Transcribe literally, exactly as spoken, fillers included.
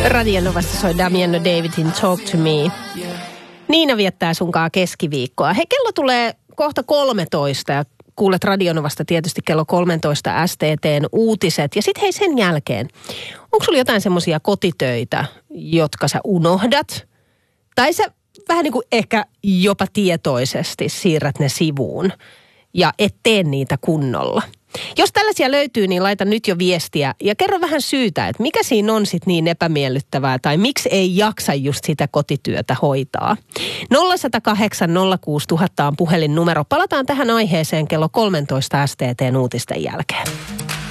Radio Novasta soi Damiano Davidin Talk to Me. Niina viettää sunkaan keskiviikkoa. Hei, kello tulee kohta kolmetoista ja kuulet Radio Novasta tietysti kello kolmetoista S T T:n uutiset. Ja sit hei sen jälkeen, onko sulla jotain semmoisia kotitöitä, jotka sä unohdat? Tai sä vähän niin kuin ehkä jopa tietoisesti siirrät ne sivuun ja et tee niitä kunnolla. Jos tällaisia löytyy, niin laita nyt jo viestiä ja kerro vähän syytä, että mikä siinä on sitten niin epämiellyttävää tai miksi ei jaksa just sitä kotityötä hoitaa. nolla yksi nolla kahdeksan nolla kuusi tuhatta on puhelinnumero. Palataan tähän aiheeseen kello kolmetoista S T T:n uutisten jälkeen.